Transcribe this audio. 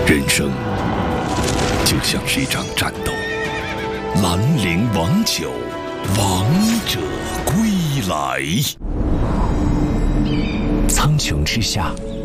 人生就像是一场战斗，兰陵王酒，王者归来。 苍穹之下，